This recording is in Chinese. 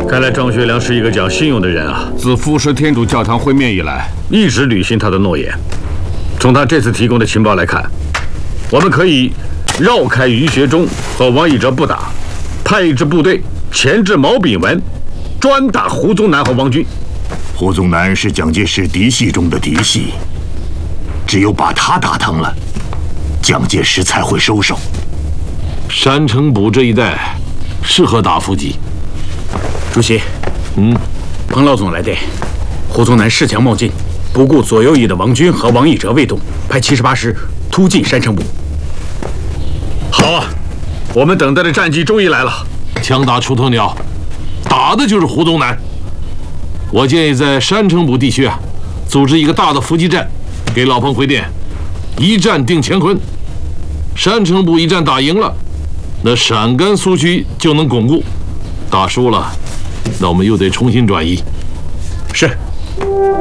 看来张学良是一个讲信用的人啊！ 自富士天主教堂会面以来， 一直履行他的诺言。从他这次提供的情报来看，我们可以绕开于学忠和王以哲不打，派一支部队前至毛炳文，专打胡宗南和王军。 胡宗南是蒋介石嫡系中的嫡系，只有把他打疼了，蒋介石才会收手。 山城堡这一带适合打伏击。 主席，彭老总来电，胡宗南恃强冒进，不顾左右翼的王军和王以哲未动，派78师突进山城堡。 好啊，我们等待的战机终于来了。 枪打出头鸟，打的就是胡宗南。我建议在山城堡地区组织一个大的伏击战，给老彭回电，一战定乾坤。山城堡一战打赢了，那陕甘苏区就能巩固；打输了，那我们又得重新转移。 是。